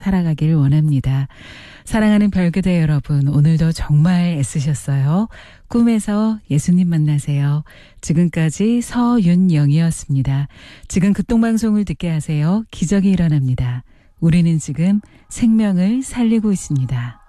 살아가길 원합니다. 사랑하는 별그대 여러분, 오늘도 정말 애쓰셨어요. 꿈에서 예수님 만나세요. 지금까지 서윤영이었습니다. 지금 극동방송을 듣게 하세요. 기적이 일어납니다. 우리는 지금 생명을 살리고 있습니다.